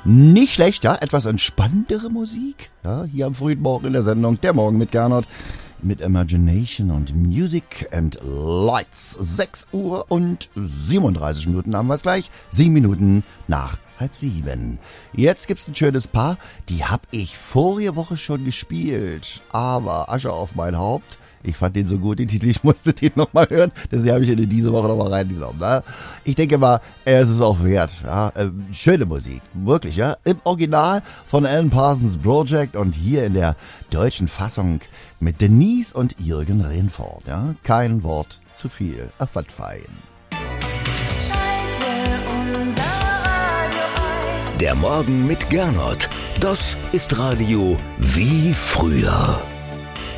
Nicht schlecht, ja, etwas entspanntere Musik, ja, hier am frühen Morgen in der Sendung, der Morgen mit Gernot, mit Imagination und Music and Lights. 6 Uhr und 37 Minuten haben wir es gleich, 7 Minuten nach 6:30. Jetzt gibt's ein schönes Paar, die hab ich vorige Woche schon gespielt, aber Asche auf mein Haupt. Ich fand den so gut, den Titel, ich musste den nochmal hören. Deswegen habe ich ihn in diese Woche nochmal reingenommen. Ne? Ich denke mal, es ist auch wert. Ja? Schöne Musik, wirklich. Ja, im Original von Alan Parsons Project und hier in der deutschen Fassung mit Denise und Jürgen Rehfort. Ja? Kein Wort zu viel. Was fein. Der Morgen mit Gernot. Das ist Radio wie früher.